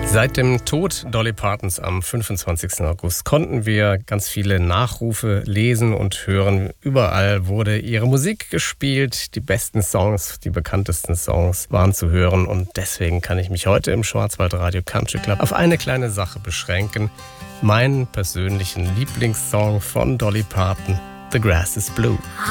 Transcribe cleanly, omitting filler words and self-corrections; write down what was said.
Seit dem Tod Dolly Partons am 25. August konnten wir ganz viele Nachrufe lesen und hören. Überall wurde ihre Musik gespielt. Die besten Songs, die bekanntesten Songs waren zu hören. Und deswegen kann ich mich heute im Schwarzwaldradio Country Club auf eine kleine Sache beschränken. Meinen persönlichen Lieblingssong von Dolly Parton, The Grass is Blue.